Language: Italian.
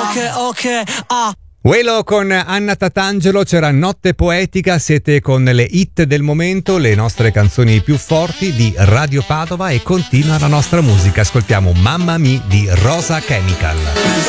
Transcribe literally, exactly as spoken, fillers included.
ok, ok, ah. Welo con Anna Tatangelo, c'era Notte Poetica, siete con le hit del momento, le nostre canzoni più forti di Radio Padova e continua la nostra musica, ascoltiamo Mamma Mi di Rosa Chemical.